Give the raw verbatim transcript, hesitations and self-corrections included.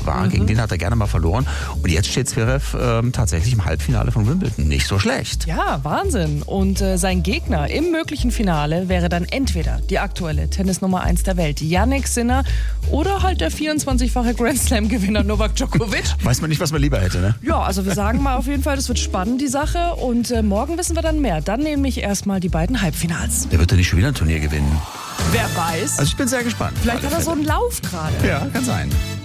war. Mhm. Gegen den hat er gerne mal verloren. Und jetzt steht Zverev ähm, tatsächlich im Halbfinale von Wimbledon. Nicht so schlecht. Ja, Wahnsinn. Und äh, sein Gegner im möglichen Finale wäre dann entweder die aktuelle Tennisnummer eins der Welt, Jannik Sinner, oder halt der vierundzwanzigfache Grand Slam-Gewinner Novak Djokovic. Weiß man nicht, was man lieber hätte, ne? Ja, also wir sagen mal auf jeden Fall, das wird spannend, die Sache. Und äh, morgen wissen wir dann mehr. Dann nehme ich erstmal die beiden Halbfinals. Der wird ja nicht schon wieder ein Turnier gewinnen. Wer weiß. Also ich bin sehr gespannt. Vielleicht hat er so einen Lauf gerade. Ja, kann sein.